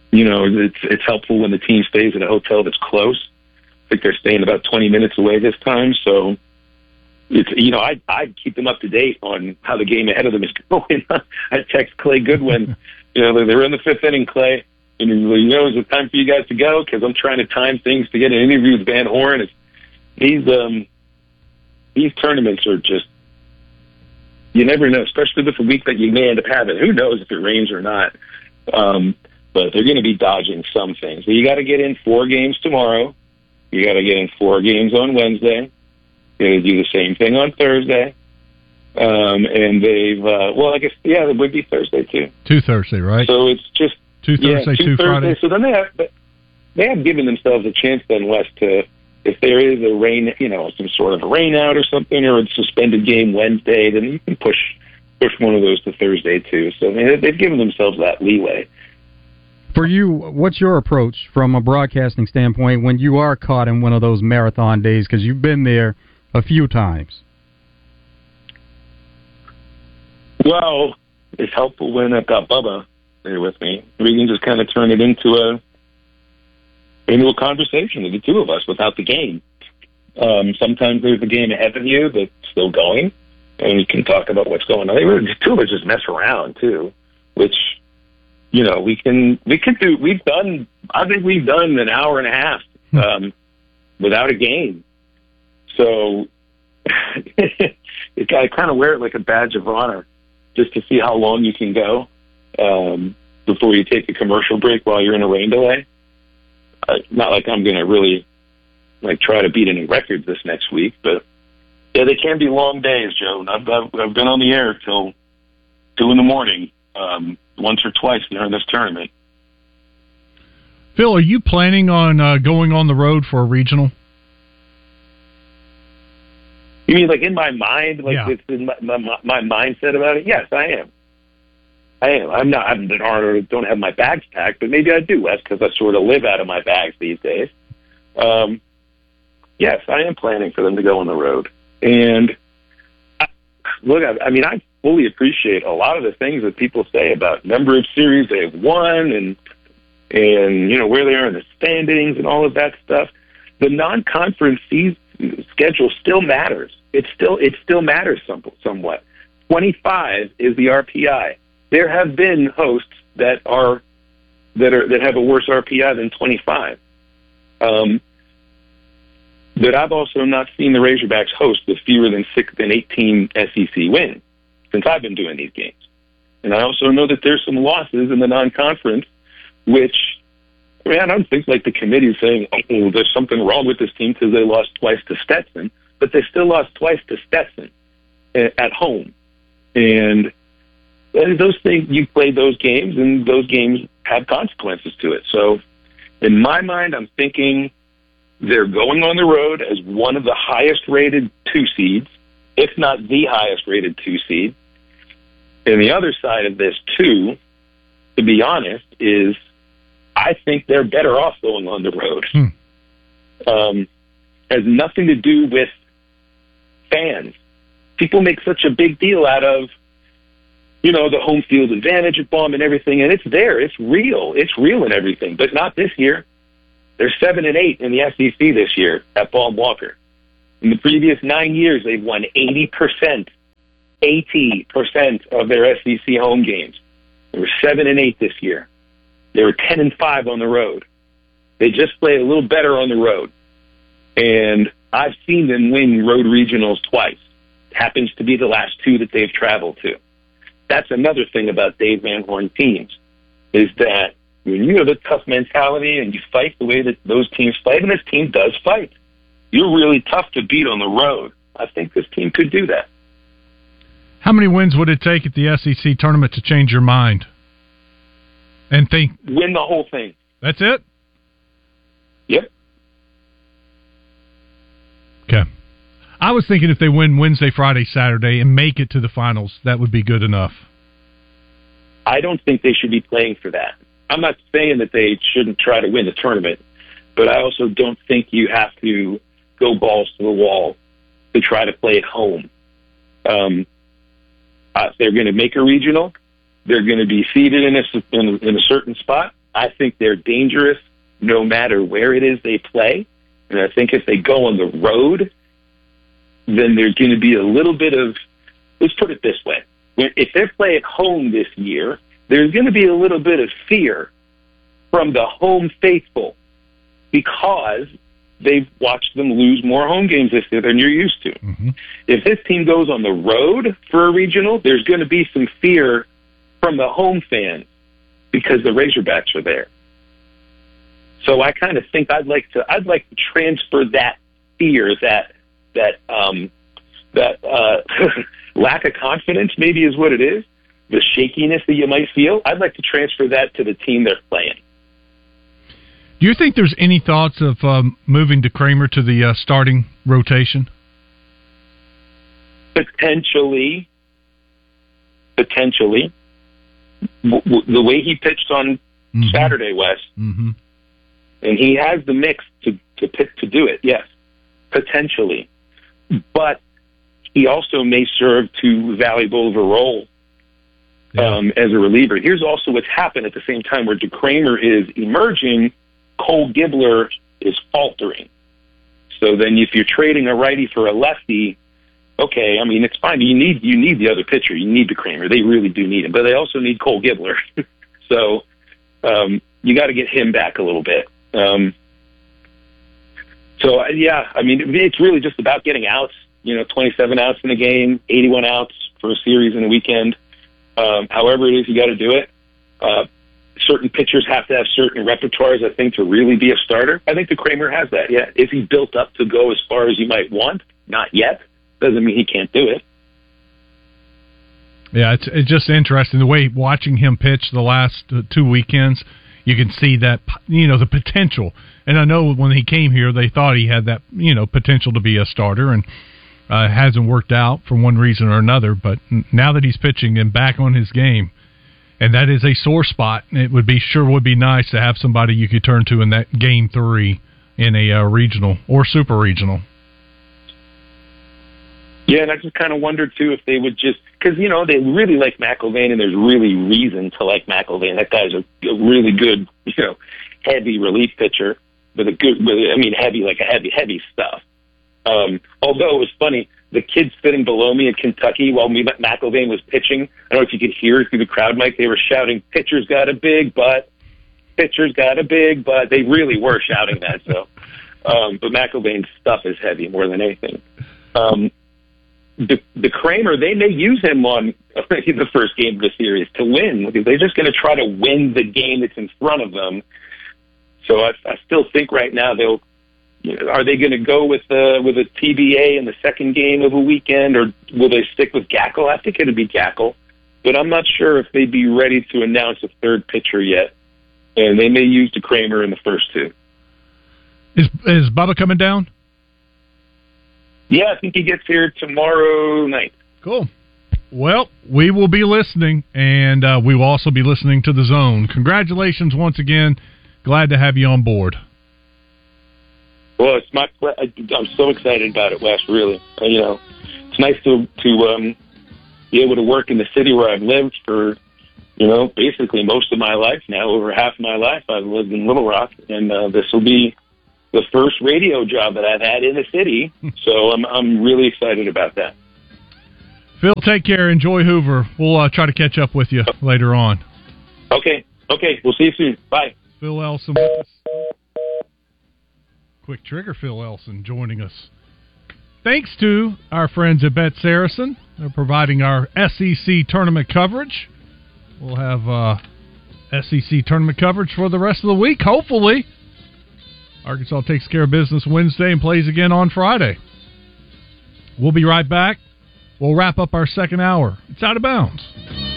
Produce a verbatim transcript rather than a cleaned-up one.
You know, it's it's helpful when the team stays at a hotel that's close. I think they're staying about twenty minutes away this time, so it's you know I I keep them up to date on how the game ahead of them is going. I text Clay Goodwin, you know they're in the fifth inning, Clay, and you know is it time for you guys to go? Because I'm trying to time things to get an interview with Van Horn. It's, these um these tournaments are just you never know, especially with the week that you may end up having. Who knows if it rains or not? Um, but they're going to be dodging some things. So you got to get in four games tomorrow. You got to get in four games on Wednesday. You're going to do the same thing on Thursday. Um, and they've, uh, well, I guess, yeah, it would be Thursday too. Two Thursday, right? So it's just two Thursday, yeah, two, two Thursday. Friday. So then they have, they have given themselves a chance then, Wes, to, if there is a rain, you know, some sort of a rain out or something, or a suspended game Wednesday, then you can push push one of those to Thursday too. So I mean, they've given themselves that leeway. For you, what's your approach from a broadcasting standpoint when you are caught in one of those marathon days? Because you've been there a few times. Well, it's helpful when I've got Bubba there with me. We can just kind of turn it into a into a conversation with the two of us without the game. Um, sometimes there's a game ahead of you that's still going, and we can talk about what's going on. They were, the two of us just mess around too, which, you know, we can we could do. We've done. I think we've done an hour and a half um, without a game. So it, I kind of wear it like a badge of honor, just to see how long you can go um, before you take a commercial break while you're in a rain delay. Uh, not like I'm going to really like try to beat any records this next week, but yeah, they can be long days, Joe. I've, I've, I've been on the air till two in the morning um, once or twice during this tournament. Phil, are you planning on uh, going on the road for a regional? You mean like in my mind, like yeah. it's in my, my, my mindset about it? Yes, I am. I am. I'm not. I haven't been hard. Don't have my bags packed, but maybe I do, Wes, because I sort of live out of my bags these days. Um, yes, I am planning for them to go on the road. And I, look, I, I mean, I fully appreciate a lot of the things that people say about number of series they've won and and you know where they are in the standings and all of that stuff. The non-conference season schedule still matters. It still it still matters some, somewhat. twenty-five is the R P I. There have been hosts that are that are that have a worse R P I than twenty-five. Um, but I've also not seen the Razorbacks host with fewer than six than eighteen S E C wins since I've been doing these games. And I also know that there's some losses in the non-conference, which I mean, I don't think like the committee is saying, oh, there's something wrong with this team because they lost twice to Stetson, but they still lost twice to Stetson at home. And those things, you play those games, and those games have consequences to it. So in my mind, I'm thinking they're going on the road as one of the highest-rated two seeds, if not the highest-rated two seed. And the other side of this, too, to be honest, is I think they're better off going on the road. Hmm. Um, has nothing to do with fans. People make such a big deal out of, you know, the home field advantage at Baum and everything, and it's there. It's real. It's real and everything, but not this year. They're seven and eight in the S E C this year at Baum Walker. In the previous nine years, they've won eighty percent, eighty percent of their S E C home games. They were seven and eight this year. They were ten and five on the road. They just play a little better on the road. And I've seen them win road regionals twice. It happens to be the last two that they've traveled to. That's another thing about Dave Van Horn teams, is that when you have a tough mentality and you fight the way that those teams fight, and this team does fight, you're really tough to beat on the road. I think this team could do that. How many wins would it take at the S E C tournament to change your mind? And think win the whole thing. That's it? Yep. Okay. I was thinking if they win Wednesday, Friday, Saturday, and make it to the finals, that would be good enough. I don't think they should be playing for that. I'm not saying that they shouldn't try to win the tournament, but I also don't think you have to go balls to the wall to try to play at home. Um, uh, they're going to make a regional. They're going to be seated in a, in a, in a certain spot. I think they're dangerous no matter where it is they play. And I think if they go on the road, then there's going to be a little bit of, let's put it this way. When, if they play at home this year, there's going to be a little bit of fear from the home faithful because they've watched them lose more home games this year than you're used to. Mm-hmm. If this team goes on the road for a regional, there's going to be some fear from the home fans because the Razorbacks are there. So I kind of think I'd like to I'd like to transfer that fear, that that um, that uh, lack of confidence, maybe is what it is, the shakiness that you might feel. I'd like to transfer that to the team they're playing. Do you think there's any thoughts of um, moving to Kramer to the uh, starting rotation? Potentially, potentially. W- w- the way he pitched on mm-hmm. Saturday, Wes. Mm-hmm. And he has the mix to to pick, to do it, yes, potentially. But he also may serve too valuable of a role yeah. um, as a reliever. Here's also what's happened at the same time where DeCramer is emerging, Cole Gibbler is faltering. So then if you're trading a righty for a lefty, okay, I mean, it's fine. You need you need the other pitcher. You need DeCramer. They really do need him. But they also need Cole Gibbler. so um, you got to get him back a little bit. Um, so, yeah, I mean, it's really just about getting outs, you know, twenty-seven outs in a game, eighty-one outs for a series in a weekend. Um, however it is, you got to do it. Uh, certain pitchers have to have certain repertoires, I think, to really be a starter. I think DeCramer has that, yeah. Is he built up to go as far as you might want? Not yet. Doesn't mean he can't do it. Yeah, it's, it's just interesting the way watching him pitch the last uh, two weekends. You can see that, you know, the potential. And I know when he came here, they thought he had that, you know, potential to be a starter, and uh, it hasn't worked out for one reason or another. But now that he's pitching and back on his game, and that is a sore spot, it would be sure would be nice to have somebody you could turn to in that game three in a uh, regional or super regional. Yeah, and I just kind of wondered, too, if they would just – because, you know, they really like McIlvain, and there's really reason to like McIlvain. That guy's a, a really good, you know, heavy relief pitcher with a good – I mean, heavy, like a heavy, heavy stuff. Um, although it was funny, the kids sitting below me in Kentucky while me, McIlvain was pitching, I don't know if you could hear it through the crowd mic, they were shouting, "Pitcher's got a big butt, pitcher's got a big butt." They really were shouting that, so. Um, but McIlvain's stuff is heavy more than anything. Um The, the Kramer, they may use him on the first game of the series to win because they're just going to try to win the game that's in front of them. So I, I still think right now they'll. You know, are they going to go with uh, with a T B A in the second game of a weekend, or will they stick with Gackle? I think it'll be Gackle, but I'm not sure if they'd be ready to announce a third pitcher yet. And they may use the Kramer in the first two. Is is Bubba coming down? Yeah, I think he gets here tomorrow night. Cool. Well, we will be listening, and uh, we will also be listening to The Zone. Congratulations once again. Glad to have you on board. Well, it's my. I'm so excited about it, Wes. Really, you know, it's nice to to um, be able to work in the city where I've lived for, you know, basically most of my life now. Over half my life, I've lived in Little Rock, and uh, this will be the first radio job that I've had in the city, so I'm I'm really excited about that. Phil, take care. Enjoy Hoover. We'll uh, try to catch up with you later on. Okay. Okay. We'll see you soon. Bye. Phil Elson with us. Quick Trigger Phil Elson joining us. Thanks to our friends at Bet Saracen. They're providing our S E C tournament coverage. We'll have uh, S E C tournament coverage for the rest of the week, hopefully. Arkansas takes care of business Wednesday and plays again on Friday. We'll be right back. We'll wrap up our second hour. It's Out of Bounds.